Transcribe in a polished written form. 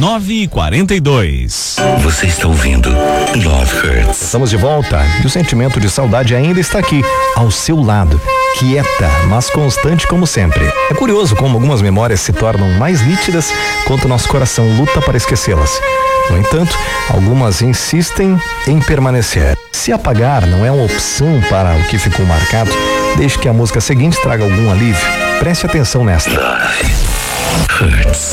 9h42. Você está ouvindo Love Hurts. Estamos de volta e o sentimento de saudade ainda está aqui, ao seu lado, quieta, mas constante como sempre. É curioso como algumas memórias se tornam mais nítidas quanto nosso coração luta para esquecê-las. No entanto, algumas insistem em permanecer. Se apagar não é uma opção para o que ficou marcado, deixe que a música seguinte traga algum alívio. Preste atenção nesta. Love Hurts.